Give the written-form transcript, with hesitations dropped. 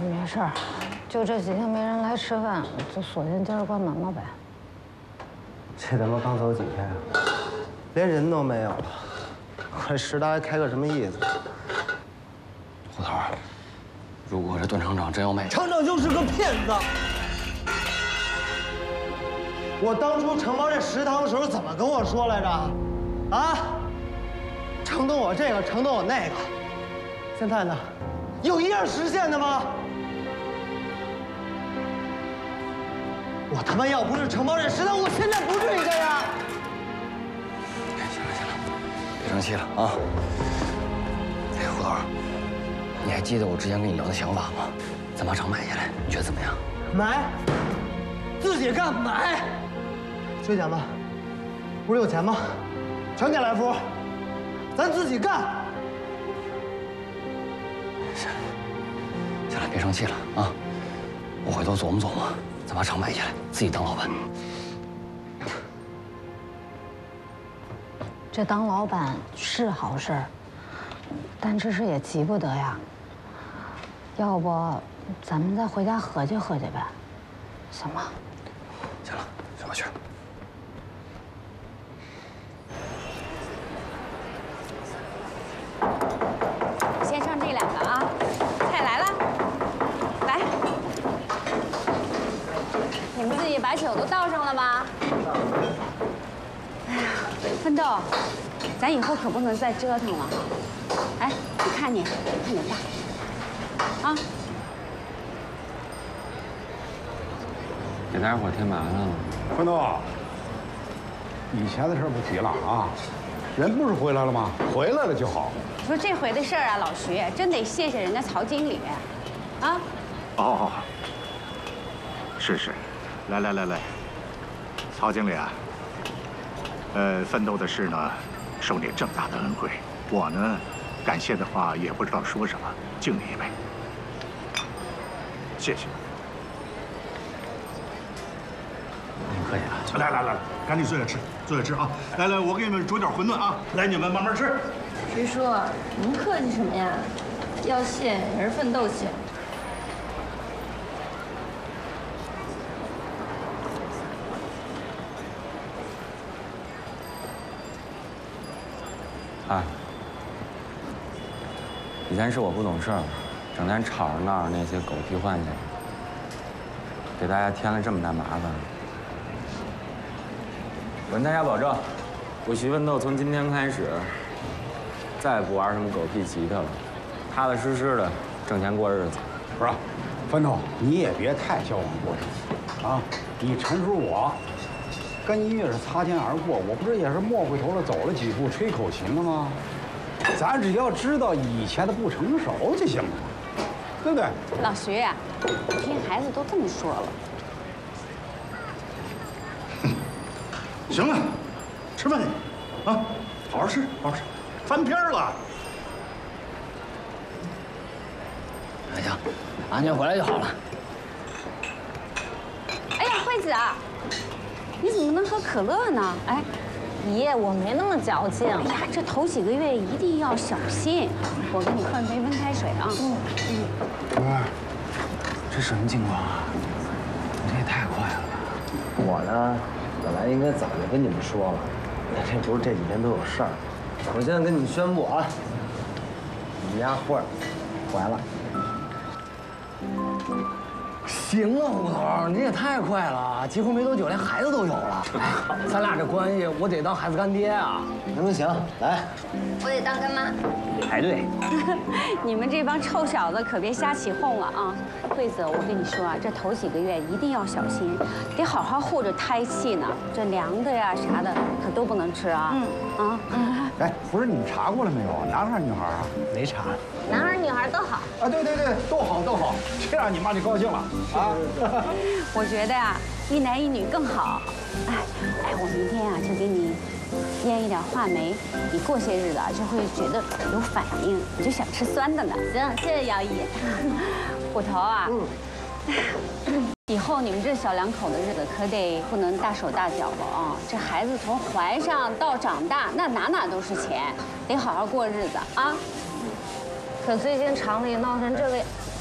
没事儿，就这几天没人来吃饭，就索性今儿关门了呗。 这他妈刚走几天啊，连人都没有了，快食堂还开个什么意思？ 胡头，如果这段厂长真要卖， 厂长就是个骗子。我当初承包这食堂的时候怎么跟我说来着？啊？承诺我这个，承诺我那个，现在呢，有一样实现的吗？我他妈要不是承包这食堂，我现在不至于这样。 行了行了，别生气了啊！哎，胡头，你还记得我之前跟你聊的想法吗？咱把厂买下来，你觉得怎么样？ 买，自己干买。学姐们，不是有钱吗？全给来福，咱自己干。 行了，行了，别生气了啊！我回头琢磨琢磨，咱把厂买下来，自己当老板。 这当老板是好事儿，但这事也急不得呀。要不，咱们再回家合计合计呗，行吗？ 行了，跟我去。 先上这2个啊，菜来了，来，你们自己把酒都倒上了吗？哎呀，奋斗，咱以后可不能再折腾了。哎，你看你爸，啊， 给大家伙添麻烦了。 奋斗，以前的事不提了啊，人不是回来了吗？回来了就好。 你说这回的事儿啊，老徐真得谢谢人家曹经理，啊。 哦，是，来，曹经理啊，奋斗的事呢，受你这么大的恩惠，我呢，感谢的话也不知道说什么，敬你一杯，谢谢。 您客气了。 来，赶紧坐下吃啊！来，我给你们煮点馄饨啊，来，你们慢慢吃。 徐叔，您客气什么呀？要谢也是奋斗谢。 哎，以前是我不懂事儿，整天吵着闹着那些狗屁幻想，给大家添了这么大麻烦。我跟大家保证，我徐奋斗从今天开始，再也不玩什么狗屁吉他了，踏踏实实的挣钱过日子。 不是，奋斗，你也别太矫枉过正啊！你陈叔我跟音乐是擦肩而过，我不是也是莫回头的走了几步吹口琴了吗？咱只要知道以前的不成熟就行了，对不对？ 老徐呀，听孩子都这么说了。 行了，吃饭去，啊，好好吃，翻篇了。 哎行，安全回来就好了。 哎呀，惠子啊，你怎么能喝可乐呢？哎， 爷，我没那么矫情。 哎呀，这头几个月一定要小心。我给你换杯温开水啊。 哎，这什么情况啊？你这也太快了吧！ 我呢，本来应该早就跟你们说了，但这不是这几天都有事儿。我现在跟你们宣布啊，你们家慧儿怀了。 行了，胡头，你也太快了，结婚没多久连孩子都有了。哎，咱俩这关系，我得当孩子干爹啊！ 行，来， 我得当干妈。 排队。 你们这帮臭小子可别瞎起哄了啊！惠子，我跟你说啊，这头几个月一定要小心，得好好护着胎气呢。这凉的呀啥的可都不能吃啊！ 哎，不是你们查过了没有？男孩女孩啊？ 没查。 男孩女孩都好。 啊，对，都好，这样你妈就高兴了啊！ 我觉得呀，一男一女更好。哎，我明天啊就给你腌一点话梅，你过些日子啊就会觉得有反应，你就想吃酸的呢。 行，谢谢姚姨。 虎头啊，以后你们这小两口的日子可得不能大手大脚了啊！这孩子从怀上到长大，那哪都是钱，得好好过日子啊！ 可最近厂里闹成这个，